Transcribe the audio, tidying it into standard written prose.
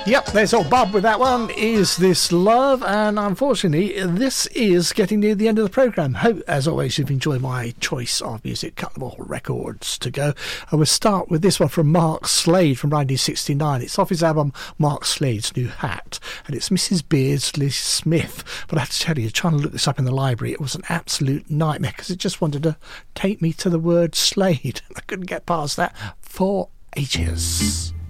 Yep, there's old Bob with that one. Is This Love? And unfortunately, this is getting near the end of the programme. Hope, as always, you've enjoyed my choice of music. Couple of more records to go. I will start with this one from Mark Slade from 1969. It's off his album Mark Slade's New Hat, and it's Mrs. Beardsley Smith. But I have to tell you, trying to look this up in the library, it was an absolute nightmare because it just wanted to take me to the word Slade. I couldn't get past that for ages.